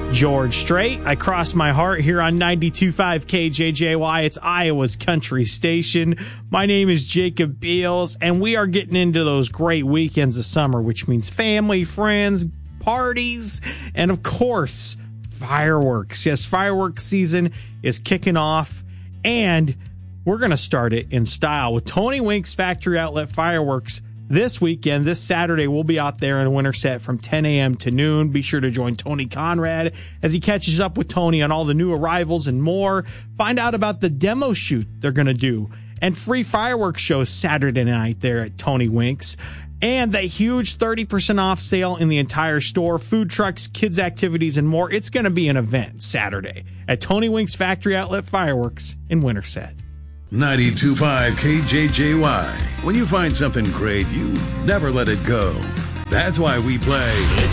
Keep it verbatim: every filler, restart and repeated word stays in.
George Strait. I cross my heart here on ninety-two point five K J J Y. It's Iowa's country station. My name is Jacob Beals, and we are getting into those great weekends of summer, which means family, friends, parties, and of course, fireworks. Yes, fireworks season is kicking off, and we're going to start it in style with Tony Wink's Factory Outlet Fireworks. This weekend, this Saturday, we'll be out there in Winterset from ten a.m. to noon. Be sure to join Tony Conrad as he catches up with Tony on all the new arrivals and more. Find out about the demo shoot they're going to do and free fireworks shows Saturday night there at Tony Wink's. And that huge thirty percent off sale in the entire store, food trucks, kids' activities, and more. It's going to be an event Saturday at Tony Wink's Factory Outlet Fireworks in Winterset. ninety-two point five K J J Y. When you find something great, you never let it go. That's why we play